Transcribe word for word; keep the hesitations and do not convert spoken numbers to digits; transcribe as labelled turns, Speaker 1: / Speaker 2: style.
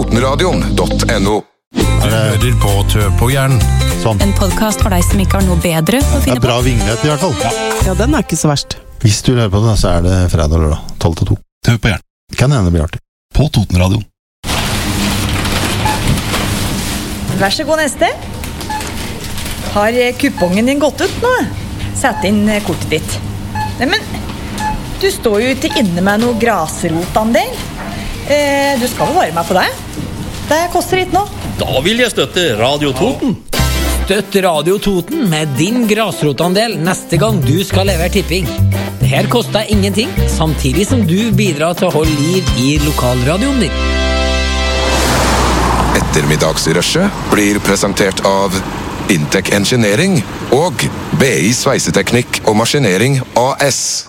Speaker 1: totenradion punktum no.
Speaker 2: Hører på Tøpåjern.
Speaker 3: Sånn.
Speaker 4: En podcast for deg som ikke har noe bedre å
Speaker 3: Det
Speaker 4: finne
Speaker 3: er bra vignett i hvert fall.
Speaker 2: Ja.
Speaker 5: Ja, den er ikke så verst.
Speaker 3: Hvis du hører på det, så er det fredag eller da, tolv til to.
Speaker 2: Tøpåjern.
Speaker 3: Kan hende det blir artig.
Speaker 2: På Totenradion.
Speaker 6: Vær så god, neste. Har kupongen din gått ut nå? Sett inn kortet ditt. Nei, men du står jo ikke inne med noe grasrotandel. Eh, du skal vel være med på det? Det koster ikke nå.
Speaker 7: Da vil jeg støtte Radio Toten.
Speaker 8: Støtt Radio Toten med din grasrotandel neste gang du skal levere tipping. Det her koster ingenting, samtidig som du bidrar til å holde liv i lokalradioen din.
Speaker 1: Ettermiddagsrushet blir presentert av Intec Engineering og B I Sveiseteknikk og Maskinering A S.